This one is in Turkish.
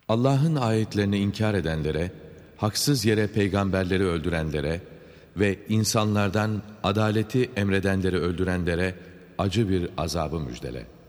Allah'ın ayetlerini inkar edenlere, haksız yere peygamberleri öldürenlere ve insanlardan adaleti emredenleri öldürenlere acı bir azabı müjdele.